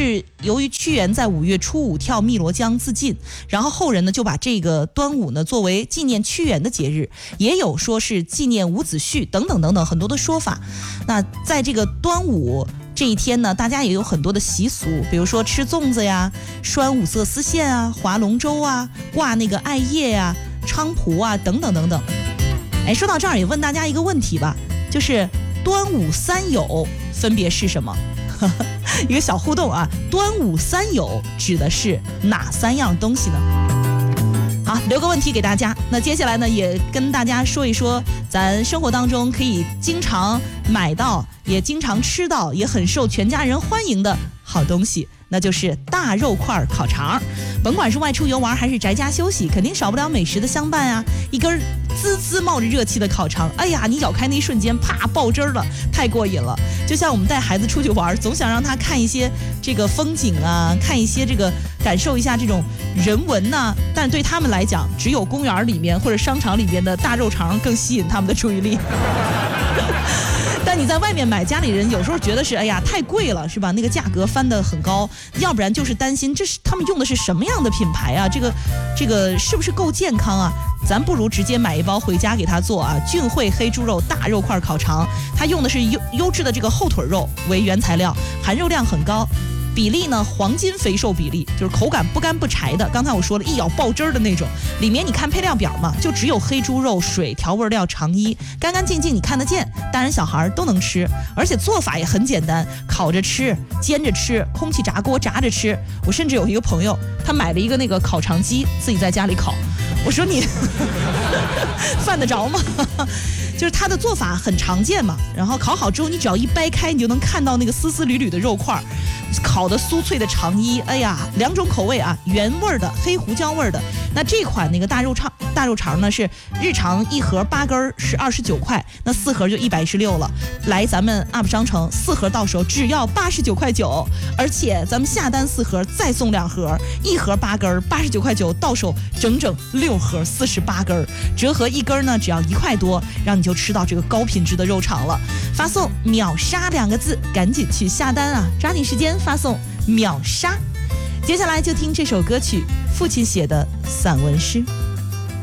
是由于屈原在5月初5跳汨罗江自尽，然后后人呢就把这个端午呢作为纪念屈原的节日，也有说是纪念伍子胥等等等等很多的说法。那在这个端午这一天呢，大家也有很多的习俗，比如说吃粽子呀、拴五色丝线啊、划龙舟啊、挂那个艾叶呀、菖蒲啊等等等等。说到这儿也问大家一个问题吧，就是端午三有分别是什么？一个小互动啊，端午三有指的是哪3样东西呢？好，留个问题给大家。那接下来呢，也跟大家说一说咱生活当中可以经常买到，也经常吃到，也很受全家人欢迎的好东西，那就是大肉块烤肠。甭管是外出游玩还是宅家休息，肯定少不了美食的相伴啊。一根滋滋冒着热气的烤肠，哎呀，你咬开那一瞬间，啪爆汁了，太过瘾了。就像我们带孩子出去玩，总想让他看一些这个风景啊，看一些这个感受一下这种人文呐，但对他们来讲，只有公园里面或者商场里面的大肉肠更吸引他们的注意力。但你在外面买，家里人有时候觉得是哎呀太贵了，是吧？那个价格翻得很高，要不然就是担心这是他们用的是什么样的品牌啊？这个是不是够健康啊？咱不如直接买一包回家给他做啊！俊汇黑猪肉大肉块烤肠，它用的是优质的这个后腿肉为原材料，含肉量很高。比例呢，黄金肥瘦比例，就是口感不干不柴的。刚才我说了，一咬爆汁儿的那种。里面你看配料表嘛，就只有黑猪肉、水、调味料、肠衣，干干净净，你看得见，大人小孩都能吃。而且做法也很简单，烤着吃、煎着吃、空气炸锅炸着吃。我甚至有一个朋友，他买了一个那个烤肠机，自己在家里烤。我说你犯得着吗？就是它的做法很常见嘛，然后烤好之后，你只要一掰开，你就能看到那个丝丝缕缕的肉块，烤的酥脆的肠衣，哎呀，2种口味啊，原味的、黑胡椒味的。那这款那个大肉肠呢，是日常1盒8根是29块，那4盒就116了。来咱们 UP 商城4盒到手只要89块9，而且咱们下单4盒再送2盒，1盒8根89块9，到手整整6盒48根，折合1根呢只要1块多，让你就吃到这个高品质的肉肠了。发送秒杀2个字，赶紧去下单啊，抓紧时间发送秒杀。接下来就听这首歌曲，父亲写的散文诗。